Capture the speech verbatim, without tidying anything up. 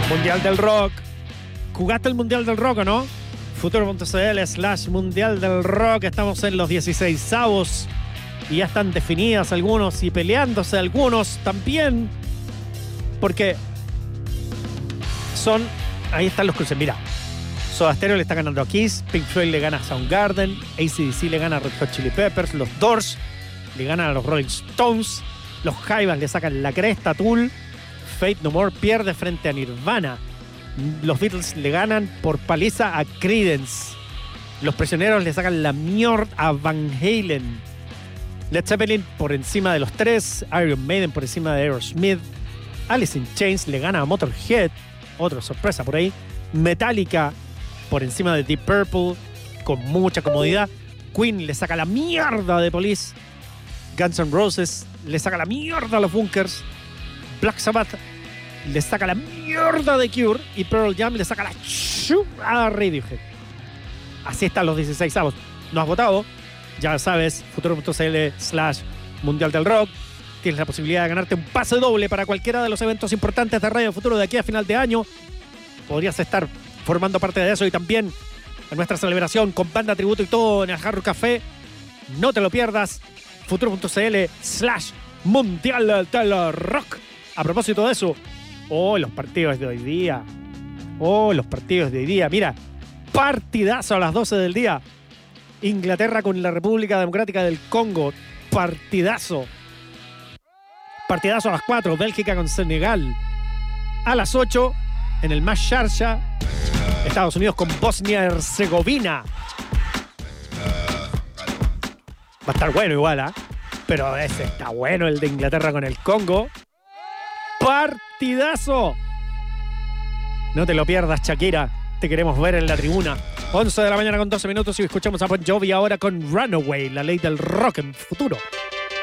Mundial del Rock. ¿Jugaste el Mundial del Rock o no? Futuro.cl slash Mundial del Rock. Estamos en los dieciseisavos y ya están definidas algunos y peleándose algunos también. Porque son... Ahí están los cruces. Mira, Soda Stereo le está ganando a Kiss, Pink Floyd le gana a Soundgarden, A C D C le gana a Red Hot Chili Peppers, los Doors le ganan a los Rolling Stones, los Jaivas le sacan la cresta a Tool, Faith No More pierde frente a Nirvana, los Beatles le ganan por paliza a Creedence, los Prisioneros le sacan la mierda a Van Halen, Led Zeppelin por encima de los tres, Iron Maiden por encima de Aerosmith, Alice in Chains le gana a Motorhead, otra sorpresa por ahí, Metallica por encima de Deep Purple con mucha comodidad, Queen le saca la mierda de Police, Guns N' Roses le saca la mierda a los Bunkers, Black Sabbath le saca la mierda de Cure y Pearl Jam le saca la chu a Radiohead. Así están los dieciseisavos. ¿No has votado? Ya sabes, futuro.cl slash Mundial del Rock. Tienes la posibilidad de ganarte un pase doble para cualquiera de los eventos importantes de Radio Futuro de aquí a final de año. Podrías estar formando parte de eso y también en nuestra celebración con banda tributo y todo en el Hard Rock Café. No te lo pierdas. Futuro.cl slash Mundial del Rock. A propósito de eso, oh, los partidos de hoy día. Oh, los partidos de hoy día. Mira, partidazo a las doce del día. Inglaterra con la República Democrática del Congo. Partidazo. Partidazo a las cuatro. Bélgica con Senegal. A las ocho, en el más Sharjah, Estados Unidos con Bosnia-Herzegovina. Va a estar bueno igual, ¿ah? ¿eh? Pero ese está bueno, el de Inglaterra con el Congo. ¡Partidazo! No te lo pierdas, Shakira. Te queremos ver en la tribuna. once de la mañana con doce minutos y escuchamos a Bon Jovi ahora con Runaway, la ley del rock en Futuro.